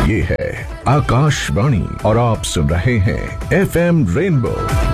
ये है आकाशवाणी और आप सुन रहे हैं FM रेनबो।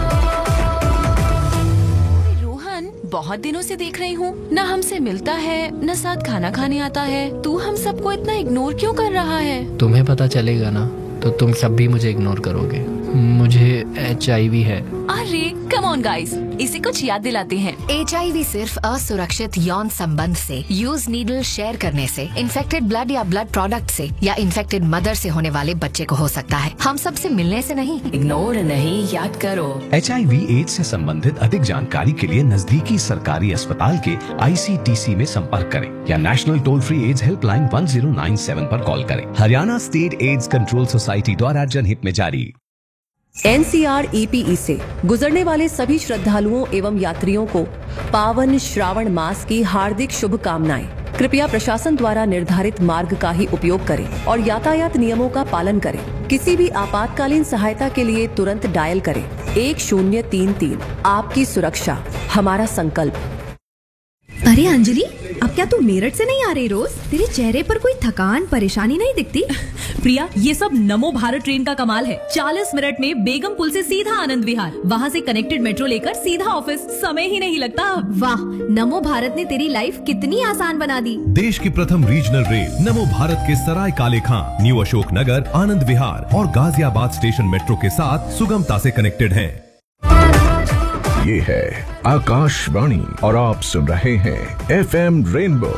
रोहन, बहुत दिनों से देख रही हूँ, न हमसे मिलता है न साथ खाना खाने आता है। तू हम सबको इतना इग्नोर क्यों कर रहा है? तुम्हें पता चलेगा ना तो तुम सब भी मुझे इग्नोर करोगे। मुझे HIV है। अरे कम ऑन गाइस, इसे कुछ याद दिलाते हैं। HIV सिर्फ असुरक्षित यौन संबंध से, यूज नीडल शेयर करने से, इन्फेक्टेड ब्लड या ब्लड प्रोडक्ट से या इन्फेक्टेड मदर से होने वाले बच्चे को हो सकता है। हम सब से मिलने से नहीं। इग्नोर नहीं, याद करो। HIV एड्स से संबंधित अधिक जानकारी के लिए नजदीकी सरकारी अस्पताल के ICTC में संपर्क करें या national toll free ads helpline 1097 पर कॉल करें। Haryana state AIDS control society द्वारा जनहित में जारी। NCR-EPE से गुजरने वाले सभी श्रद्धालुओं एवं यात्रियों को पावन श्रावण मास की हार्दिक शुभकामनाएं। कृपया प्रशासन द्वारा निर्धारित मार्ग का ही उपयोग करें और यातायात नियमों का पालन करें। किसी भी आपातकालीन सहायता के लिए तुरंत डायल करें 1033। आपकी सुरक्षा हमारा संकल्प। अरे अंजलि, अब क्या तू मेरठ से नहीं आ रही रोज? तेरे चेहरे पर कोई थकान परेशानी नहीं दिखती? प्रिया, ये सब नमो भारत ट्रेन का कमाल है। 40 मिनट में बेगम पुल से सीधा आनंद विहार, वहाँ से कनेक्टेड मेट्रो लेकर सीधा ऑफिस, समय ही नहीं लगता। वाह, नमो भारत ने तेरी लाइफ कितनी आसान बना दी। देश की प्रथम रीजनल रेल नमो भारत के सराय काले खां, न्यू अशोक नगर, आनंद विहार और गाजियाबाद स्टेशन मेट्रो के साथ सुगमता से कनेक्टेड है। ये है आकाशवाणी और आप सुन रहे हैं FM रेनबो।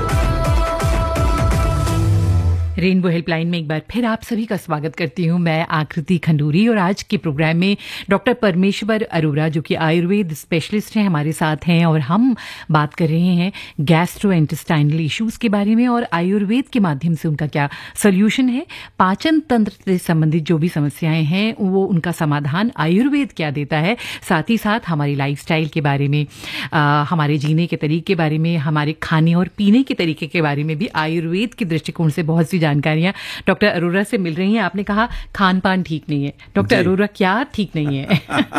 रेनबो हेल्पलाइन में एक बार फिर आप सभी का स्वागत करती हूँ। मैं आकृति खंडूरी और आज के प्रोग्राम में डॉक्टर परमेश्वर अरोरा जो कि आयुर्वेद स्पेशलिस्ट हैं हमारे साथ हैं और हम बात कर रहे हैं गैस्ट्रोइंटेस्टाइनल इश्यूज के बारे में और आयुर्वेद के माध्यम से उनका क्या सोल्यूशन है। पाचन तंत्र से संबंधित जो भी समस्याएं हैं वो उनका समाधान आयुर्वेद क्या देता है। साथ ही साथ हमारी लाइफस्टाइल के बारे में, हमारे जीने के तरीके के बारे में, हमारे खाने और पीने के तरीके के बारे में भी आयुर्वेद के दृष्टिकोण से बहुत सी जानकारियां डॉक्टर अरोरा से मिल रही हैं। आपने कहा खान पान ठीक नहीं है, डॉक्टर अरोरा क्या ठीक नहीं है?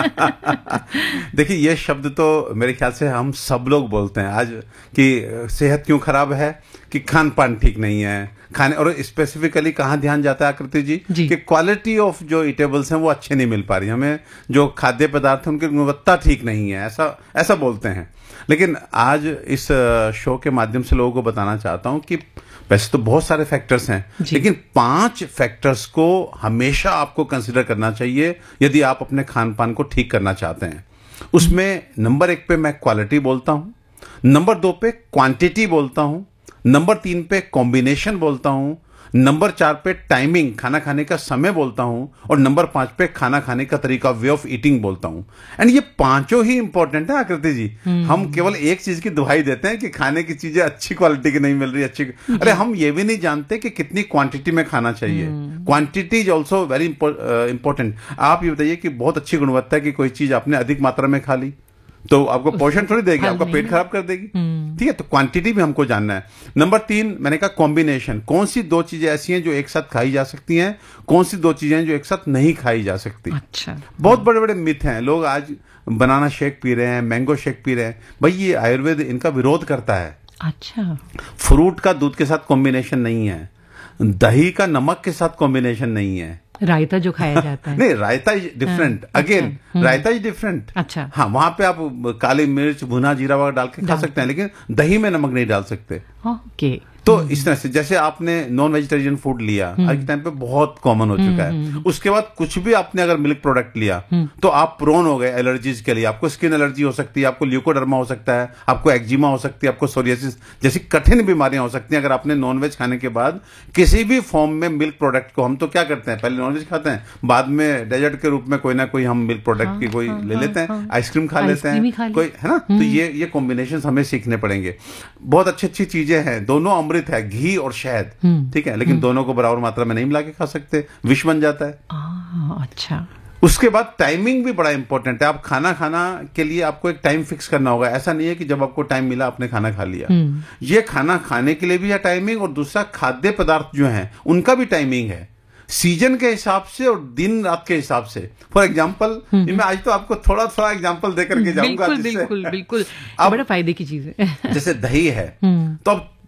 देखिए, ये शब्द तो मेरे ख्याल से हम सब लोग बोलते हैं आज कि सेहत क्यों खराब है, कि खान पान ठीक नहीं है। खाने और स्पेसिफिकली कहाँ ध्यान जाता है आकृति जी कि क्वालिटी ऑफ जो ईटेबल्स हैं वो अच्छे नहीं मिल पा रही, हमें जो खाद्य पदार्थ हैं उनकी गुणवत्ता ठीक नहीं है, ऐसा बोलते हैं। लेकिन आज इस शो के माध्यम से लोगों को बताना चाहता हूं कि वैसे तो बहुत सारे फैक्टर्स हैं, लेकिन 5 फैक्टर्स को हमेशा आपको कंसिडर करना चाहिए यदि आप अपने खान पान को ठीक करना चाहते हैं। उसमें नंबर 1 पे मैं क्वालिटी बोलता हूं, नंबर 2 पे क्वांटिटी बोलता हूं, नंबर 3 पे कॉम्बिनेशन बोलता हूं, नंबर 4 पे टाइमिंग, खाना खाने का समय बोलता हूं, और नंबर 5 पे खाना खाने का तरीका, वे ऑफ ईटिंग बोलता हूं। एंड ये पांचों ही इंपॉर्टेंट है आकृति जी। हम केवल एक चीज की दुहाई देते हैं कि खाने की चीजें अच्छी क्वालिटी की नहीं मिल रही, अच्छी। अरे हम ये भी नहीं जानते कि कितनी क्वांटिटी में खाना चाहिए। Quantity is also very important. आप ये बताइए कि बहुत अच्छी गुणवत्ता की कोई चीज आपने अधिक मात्रा में खा ली तो आपको पोषण थोड़ी देगी, आपका पेट खराब कर देगी। ठीक है, तो क्वांटिटी भी हमको जानना है। नंबर 3 मैंने कहा कॉम्बिनेशन, कौन सी 2 चीजें ऐसी हैं जो एक साथ खाई जा सकती हैं, कौन सी 2 चीजें हैं जो एक साथ नहीं खाई जा सकती। अच्छा, बहुत बड़े बड़े मिथ हैं। लोग आज बनाना शेक पी रहे हैं, मैंगो शेक पी रहे हैं, भाई ये आयुर्वेद इनका विरोध करता है। अच्छा, फ्रूट का दूध के साथ कॉम्बिनेशन नहीं है, दही का नमक के साथ कॉम्बिनेशन नहीं है, रायता जो खाया जाता है। नहीं, रायता is different, again raita is different. अच्छा, हाँ, वहां पे आप काली मिर्च, भुना जीरा वगैरह डाल के खा सकते हैं, लेकिन दही में नमक नहीं डाल सकते। ओके। तो इस तरह से जैसे आपने नॉन वेजिटेरियन फूड लिया, आज के टाइम पे बहुत कॉमन हो चुका है। उसके बाद कुछ भी आपने अगर मिल्क प्रोडक्ट लिया तो आप प्रोन हो गए एलर्जीज के लिए। आपको स्किन एलर्जी हो सकती है, आपको ल्यूकोडर्मा हो सकता है, आपको एक्जिमा हो सकती है, आपको सोरियासिस जैसी कठिन बीमारियां हो सकती हैं अगर आपने नॉनवेज खाने के बाद किसी भी फॉर्म में मिल्क प्रोडक्ट को। हम तो क्या करते हैं, पहले नॉनवेज खाते हैं, बाद में डेजर्ट के रूप में कोई ना कोई हम मिल्क प्रोडक्ट की कोई ले लेते हैं, आइसक्रीम खा लेते हैं कोई, है ना। तो ये कॉम्बिनेशन हमें सीखने पड़ेंगे। बहुत अच्छी अच्छी चीजें हैं, दोनों अमृत है, घी और शहद, ठीक है, लेकिन दोनों को बराबर मात्रा में नहीं मिला के खा सकते, विष बन जाता है। अच्छा। उसके बाद टाइमिंग भी बड़ा इंपॉर्टेंट है। आप खाना के लिए आपको एक टाइम फिक्स करना होगा। ऐसा नहीं है कि जब आपको टाइम मिला आपने खाना खा लिया। ये खाना खाने के लिए भी है टाइमिंग, और दूसरा खाद्य पदार्थ जो हैं उनका भी टाइमिंग है, सीजन के हिसाब से और दिन रात के हिसाब से। फॉर एग्जाम्पल, मैं आज तो आपको थोड़ा थोड़ा एग्जाम्पल देकर के जाऊंगा। बिल्कुल, बड़ा फायदे की चीज है। जैसे दही है, तो अब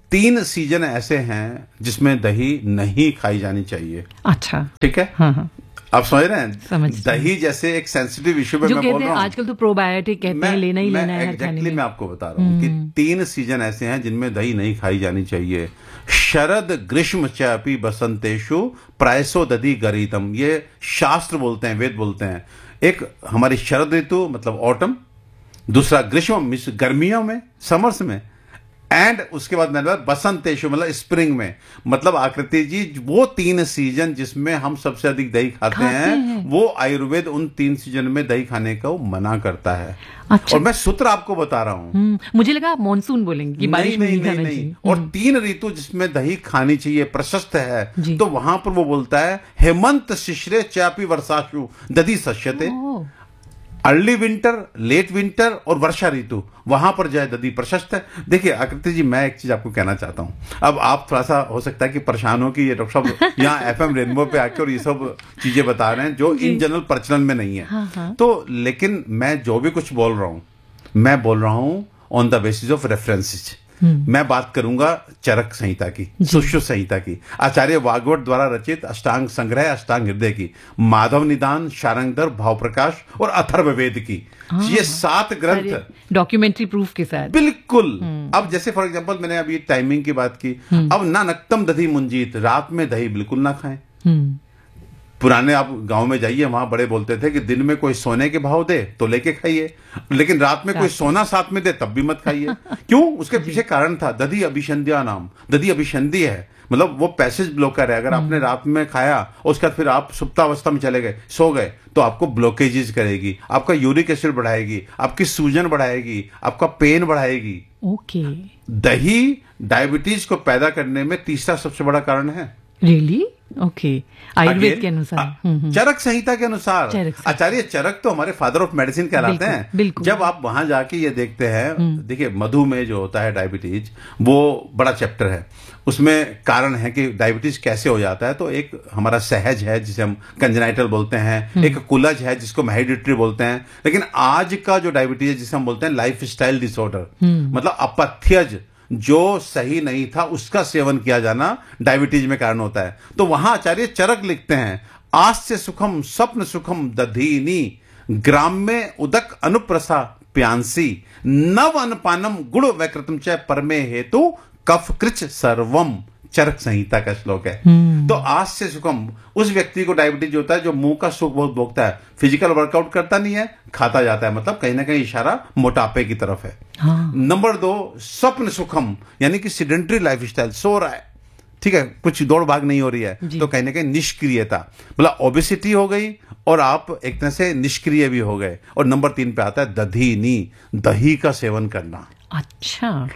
3 सीजन ऐसे हैं जिसमें दही नहीं खाई जानी चाहिए। अच्छा, ठीक है। हाँ। आप समझ रहे हैं? दही जैसे एक सेंसिटिव इश्यू पे मैं बोल रहा हूँ। आजकल तो प्रोबायोटिक कहते हैं, लेना ही लेना है हर खाने में। मैं आपको बता रहा हूँ कि 3 सीजन ऐसे हैं जिनमें दही नहीं खाई जानी चाहिए। शरद ग्रीष्म चापी बसंतेषु प्रायसो दधि गरीतम, ये शास्त्र बोलते हैं, वेद बोलते हैं। एक हमारी शरद ऋतु मतलब ऑटम, दूसरा ग्रीष्म गर्मियों में, समर्स में, एंड उसके बाद बसंतेषु मतलब स्प्रिंग में। मतलब आकृति जी वो 3 सीजन जिसमें हम सबसे अधिक दही खाते हैं, वो आयुर्वेद उन 3 सीजन में दही खाने को मना करता है। अच्छा। और मैं सूत्र आपको बता रहा हूँ। मुझे लगा आप मानसून बोलेंगे कि बारिश में नहीं खाना चाहिए। और 3 ऋतु जिसमें दही खानी चाहिए प्रशस्त है, तो वहां पर वो बोलता है हेमंत शिशिरे चापी वर्षाशु दधि सस्यते। अर्ली विंटर, लेट विंटर और वर्षा ऋतु, वहां पर जो है दधि प्रशस्त है। देखिए आकृति जी, मैं एक चीज आपको कहना चाहता हूं। अब आप थोड़ा सा हो सकता है कि परेशान हो कि ये डॉक्टर साहब यहाँ FM रेनबो पे आके और ये सब चीजें बता रहे हैं जो इन जनरल प्रचलन में नहीं है। हाँ। तो लेकिन मैं जो भी कुछ बोल रहा हूं, मैं बोल रहा हूं on the basis of references. मैं बात करूंगा चरक संहिता की, सुश्रुत संहिता की, आचार्य वाग्भट द्वारा रचित अष्टांग संग्रह, अष्टांग हृदय की, माधव निदान, शारंगधर, भाव प्रकाश और अथर्ववेद की। ये 7 ग्रंथ डॉक्यूमेंट्री प्रूफ के साथ। बिल्कुल। अब जैसे फॉर एग्जांपल मैंने अभी टाइमिंग की बात की। अब ना नक्तम दधि मुंजीत, रात में दही बिल्कुल ना खाएं। पुराने आप गांव में जाइए, वहां बड़े बोलते थे कि दिन में कोई सोने के भाव दे तो लेके खाइए, लेकिन रात में कोई सोना साथ में दे तब भी मत खाइए। क्यों? उसके पीछे कारण था, दधि अभिसंध्या नाम, दधि अभिसंधि है, मतलब वो पैसेज ब्लॉकर है। अगर आपने रात में खाया और उसके बाद फिर आप सुप्तावस्था में चले गए, सो गए, तो आपको ब्लॉकेजेस करेगी, आपका यूरिक एसिड बढ़ाएगी, आपकी सूजन बढ़ाएगी, आपका पेन बढ़ाएगी। ओके। दही डायबिटीज को पैदा करने में तीसरा सबसे बड़ा कारण है। रियली? ओके। आयुर्वेद के अनुसार, चरक संहिता के अनुसार, आचार्य चरक तो हमारे फादर ऑफ मेडिसिन कहलाते हैं। जब आप वहां जाके ये देखते हैं, देखिए मधुमेह जो होता है, डायबिटीज, वो बड़ा चैप्टर है। उसमें कारण है कि डायबिटीज कैसे हो जाता है। तो एक हमारा सहज है जिसे हम कंजेनाइटल बोलते हैं, एक कुलज है जिसको हेरिडिटरी बोलते हैं, लेकिन आज का जो डायबिटीज है जिसे हम बोलते हैं लाइफस्टाइल डिसऑर्डर, मतलब अपथ्यज, जो सही नहीं था उसका सेवन किया जाना डायबिटीज में कारण होता है। तो वहां आचार्य चरक लिखते हैं, आस्य सुखम स्वप्न सुखम दधीनी ग्राम्य उदक अनुप्रसा प्यांसी नव अनपानम गुण वैकृतम च परमे हेतु कफ कृच सर्वम। चरक संहिता का श्लोक है। तो आस्य सुखम, उस व्यक्ति को डायबिटीज होता है जो मुंह का सुख बहुत भोगता है, फिजिकल वर्कआउट करता नहीं है, खाता जाता है, मतलब कहीं ना कहीं इशारा मोटापे की तरफ है। नंबर 2 स्वप्न सुखम, यानी कि सिडेंटरी लाइफस्टाइल, सो रहा है, ठीक है, कुछ दौड़ भाग नहीं हो रही है, तो कहीं ना कहीं निष्क्रियता, मतलब ओबेसिटी हो गई और आप एक तरह से निष्क्रिय भी हो गए। और नंबर 3 पे आता है दधीनी, दही का सेवन करना। अच्छा।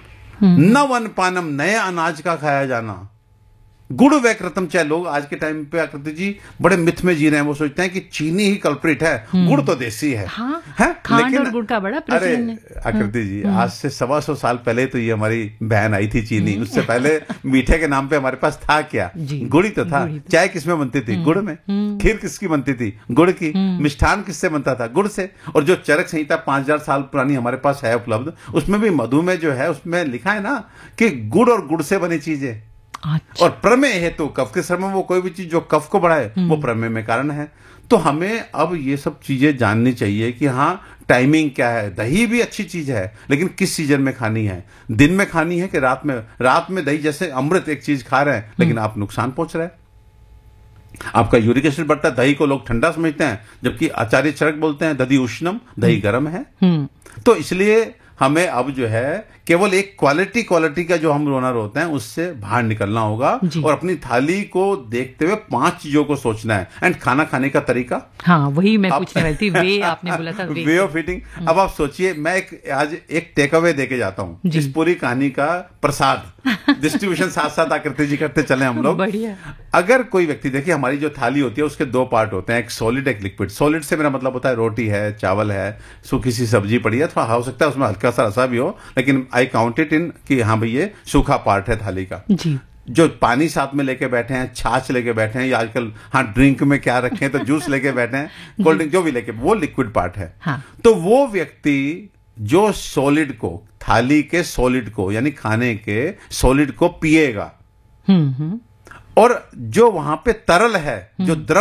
नवन पानम, नए अनाज का खाया जाना। गुड़ वैकृतम, चाहे लोग आज के टाइम पे आकृति जी बड़े मिथ में जी रहे हैं, वो सोचते हैं कि चीनी ही कल्प्रिट है, गुड़ तो देसी है। हाँ, है? खांड लेकिन और गुड़ का बड़ा प्रचलन है। आकृति जी आज से 125 साल पहले तो ये हमारी बहन आई थी चीनी, उससे पहले मीठे के नाम पे हमारे पास था क्या? गुड़ ही तो था। चाय किसमें बनती थी? गुड़ में। खीर किसकी बनती थी? गुड़ की। मिष्ठान किससे बनता था? गुड़ से। और जो चरक संहिता 5000 साल पुरानी हमारे पास है उपलब्ध, उसमें भी मधुमेह जो है उसमें लिखा है ना कि गुड़ और गुड़ से बनी चीजें। अच्छा। और प्रमेय हेतु, कफ के समय वो कोई भी चीज जो कफ को बढ़ाए वो प्रमेय में कारण है। तो हमें अब ये सब चीजें जाननी चाहिए कि हाँ टाइमिंग क्या है। दही भी अच्छी चीज है, लेकिन किस सीजन में खानी है? दिन में खानी है कि रात में? रात में दही जैसे अमृत एक चीज खा रहे हैं, लेकिन आप नुकसान पहुंच रहे हैं। आपका यूरिक एसिड बढ़ता है, दही को लोग ठंडा समझते हैं, जबकि आचार्य चरक बोलते हैं दधी उष्णम, दही गर्म है। तो इसलिए हमें अब जो है केवल एक क्वालिटी का जो हम ओनर होते हैं उससे बाहर निकलना होगा और अपनी थाली को देखते हुए 5 चीजों को सोचना है। एंड खाना खाने का तरीका, हाँ वही मैं पूछने वाली थी, वे आपने बोला था वे ऑफ ईटिंग। अब आप सोचिए, मैं आज एक टेक अवे देके जाता हूँ इस पूरी कहानी का, प्रसाद डिस्ट्रीब्यूशन साथ साथ आकृति जी करते चले हम लोग। बढ़िया। अगर कोई व्यक्ति, देखिए हमारी जो थाली होती है उसके 2 पार्ट होते हैं, एक सॉलिड एक लिक्विड। सॉलिड से मेरा मतलब होता है रोटी है, चावल है, सूखी सी सब्जी पड़ी है, थोड़ा हो सकता है उसमें हल्का सा रसा भी हो, लेकिन आई काउंट इट इन कि हाँ भाई ये सूखा पार्ट है थाली का। जी। जो पानी साथ में लेके बैठे हैं, छाछ लेके बैठे हैं, या आजकल हाँ ड्रिंक में क्या रखे हैं तो जूस लेके बैठे हैं, कोल्ड ड्रिंक जो भी लेके, वो लिक्विड पार्ट है। हाँ। तो वो व्यक्ति जो सॉलिड को थाली के सॉलिड को, यानी खाने के सॉलिड को पिएगा। और जो वहां पे तरल है, जो द्रव